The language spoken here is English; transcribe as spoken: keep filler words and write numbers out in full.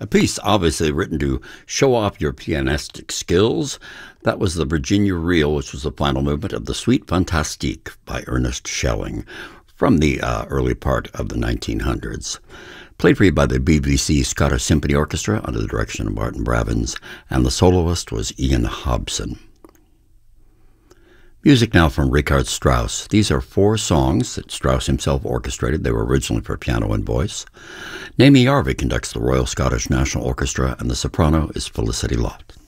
A piece obviously written to show off your pianistic skills. That was the Virginia Reel, which was the final movement of the Suite Fantastique by Ernest Schelling from the uh, early part of the nineteen hundreds. Played for you by the B B C Scottish Symphony Orchestra under the direction of Martin Bravins, and the soloist was Ian Hobson. Music now from Richard Strauss. These are four songs that Strauss himself orchestrated. They were originally for piano and voice. Naomi Jarvi conducts the Royal Scottish National Orchestra, and the soprano is Felicity Lott.